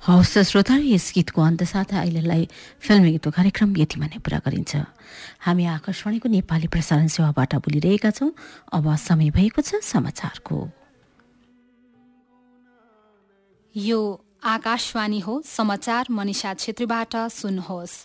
हवस् श्रोता, यस गीतको अन्तसाथ अहिलेलाई फिल्मी गीतको कार्यक्रम यतिमा नै पूरा गरिन्छ। हामी आकाशवाणीको नेपाली प्रसारण सेवाबाट बोलिरहेका छौँ। अब समय भएको छ समाचारको। यो आकाशवाणी हो, समाचार मनिषा छेत्रीबाट सुन्नुहोस्।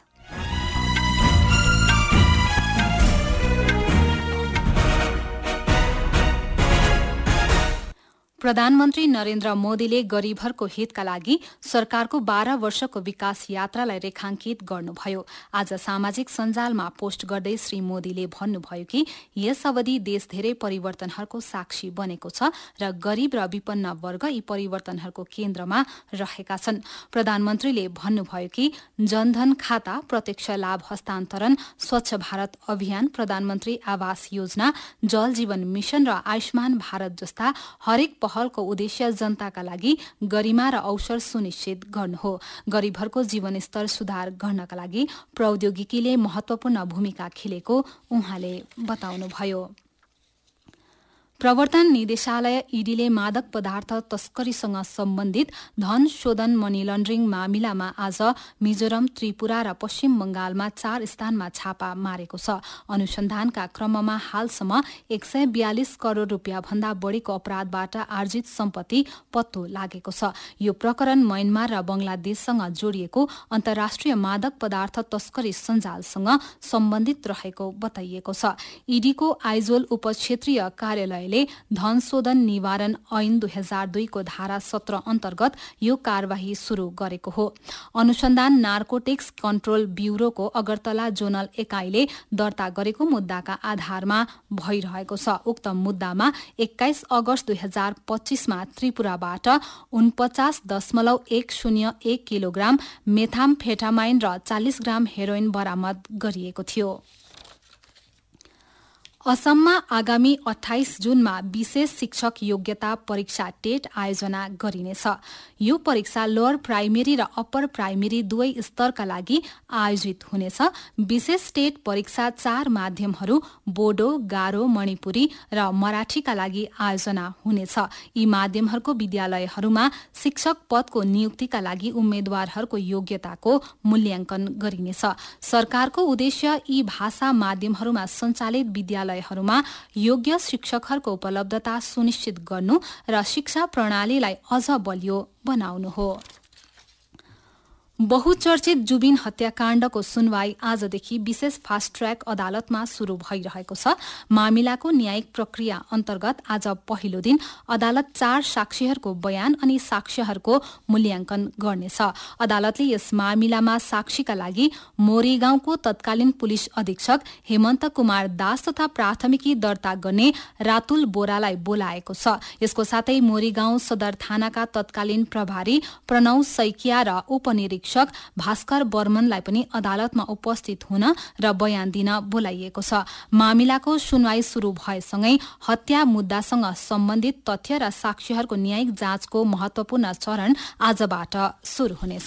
प्रधानमन्त्री नरेन्द्र मोदीले गरीबहरूको हितका लागि सरकारको 12 वर्षको विकास यात्रालाई रेखाङ्कित गर्नुभयो। आज सामाजिक सञ्जालमा पोस्ट गर्दै श्री मोदीले भन्नुभयो कि यस अवधि देश धेरै परिवर्तनहरूको साक्षी बनेको छ र गरीब र विपन्न वर्ग यी परिवर्तनहरूको केन्द्रमा रहेका छन्। प्रधानमन्त्रीले भन्नुभयो कि जनधन खाता, प्रत्यक्ष लाभ हस्तान्तरण, स्वच्छ भारत अभियान, प्रधानमन्त्री आवास योजना, जल जीवन मिशन र आयुष्मान भारत जस्ता हरेक पहलको उद्देश्य जनताका लागि गरिमा र अवसर सुनिश्चित गर्नु हो। गरीबहरूको जीवनस्तर सुधार गर्नका लागि प्रौद्योगिकीले महत्वपूर्ण भूमिका खेलेको उहाँले बताउनुभयो। प्रवर्तन निर्देशालय ईडीले मादक पदार्थ तस्करीसँग सम्बन्धित धन शोधन मनी लन्ड्रिङ मामिलामा आज मिजोरम, त्रिपुरा र पश्चिम बंगालमा 4 स्थानमा छापा मारेको छ। अनुसन्धानका क्रममा हालसम्म 142 करोड़ रुपियाँ भन्दा बढीको अपराधबाट आर्जित सम्पत्ति पत्तो लागेको छ। यो प्रकरण म्यानमार र बंगलादेशसँग जोडिएको अन्तर्राष्ट्रिय मादक पदार्थ तस्करी सञ्जालसँग सम्बन्धित रहेको बताइएको छ। ईडीको आइजोल उपक्षेत्रीय कार्यालयले धन शोधन निवारण ऐन 2002 को धारा 17 अन्तर्गत यो कार्यवाही शुरू गरेको हो। अनुसन्धान नार्कोटिक्स कन्ट्रोल ब्यूरोको अगरतला जोनल एकाइले दर्ता गरेको मुद्दाका आधारमा भइरहेको छ। उक्त मुद्दामा 21 अगस्त 2025 मा त्रिपुराबाट 49.101 किलोग्राम मेथाम्फेटामाइन र 40 ग्राम हेरोइन बरामद गरिएको थियो। असममा आगामी 28 जुनमा विशेष शिक्षक योग्यता परीक्षा टेट आयोजना गरिनेछ। यो परीक्षा लोअर प्राइमेरी र अप्पर प्राइमेरी दुवै स्तरका लागि आयोजित हुनेछ। विशेष टेट परीक्षा 4 माध्यमहरू बोडो, गारो, मणिपुरी र मराठीका लागि आयोजना हुनेछ। यी माध्यमहरूको विद्यालयहरूमा शिक्षक पदको नियुक्तिका लागि उम्मेद्वारहरूको योग्यताको मूल्याङ्कन गरिनेछ। सरकारको उद्देश्य यी भाषा माध्यमहरूमा सञ्चालित विद्यालयहरूमा योग्य शिक्षकहरूको उपलब्धता सुनिश्चित गर्नु र शिक्षा प्रणालीलाई अझ बलियो बनाउनु हो। बहुचर्चित जुबिन हत्याकाण्डको सुनवाई आजदेखि विशेष फास्ट ट्र्याक अदालतमा शुरू भइरहेको छ। मामिलाको न्यायिक प्रक्रिया अन्तर्गत आज पहिलो दिन अदालत 4 साक्षीहरूको बयान अनि साक्ष्यहरूको मूल्याङ्कन गर्नेछ। अदालतले यस मामिलामा साक्षीका लागि मोरीगाउँको तत्कालीन पुलिस अधीक्षक हेमन्त कुमार दास तथा प्राथमिकी दर्ता गर्ने रातुल बोरालाई बोलाएको छ। यसको साथै मोरीगाउँ सदर थानाका तत्कालीन प्रभारी प्रणव सैकिया र उपनिरीक्षक भास्कर बर्मनलाई पनि अदालतमा उपस्थित हुन र बयान दिन बोलाइएको छ। मामिलाको सुनवाई शुरू भएसँगै हत्या मुद्दासँग सम्बन्धित तथ्य र साक्ष्यहरूको न्यायिक जाँचको महत्वपूर्ण चरण आजबाट शुरू हुनेछ।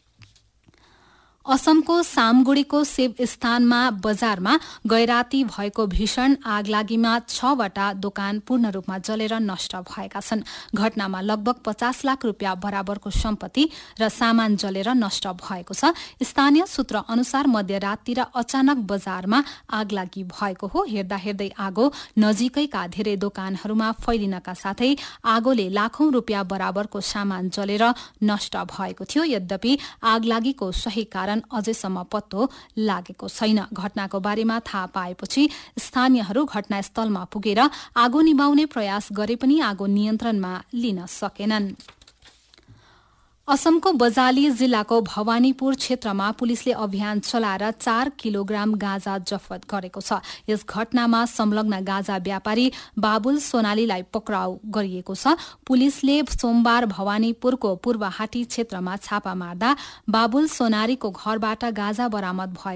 असमको सामगुडीको शिव स्थानमा बजारमा गैराती भएको भीषण आगलागीमा 6 वटा दोकान पूर्ण रूपमा जलेर नष्ट भएका छन्। घटनामा लगभग 50 लाख रुपियाँ बराबरको सम्पत्ति र सामान जलेर नष्ट भएको छ। स्थानीय सूत्र अनुसार मध्यराततिर अचानक बजारमा आगलागी भएको हो। हेर्दा हेर्दै आगो नजिकैका धेरै दोकानहरूमा फैलिनका साथै आगोले लाखौं रुपियाँ बराबरको सामान जलेर नष्ट भएको थियो। यद्यपि आगलागीको सही कारण अझैसम्म पत्तो लागेको छैन। घटनाको बारेमा थाहा पाएपछि स्थानीयहरू घटनास्थलमा पुगेर आगो निभाउने प्रयास गरे पनि आगो नियन्त्रणमा लिन सकेनन्। असमको बजाली जिल्लाको भवानीपुर क्षेत्रमा पुलिसले अभियान चलाएर 4 किलोग्राम गाँजा जफत गरेको छ। यस घटनामा संलग्न गाँजा व्यापारी बाबुल सोनालीलाई पक्राउ गरिएको छ। पुलिसले सोमबार भवानीपुरको पूर्वहाटी क्षेत्रमा छापा मार्दा बाबुल सोनारीको घरबाट गाँजा बरामद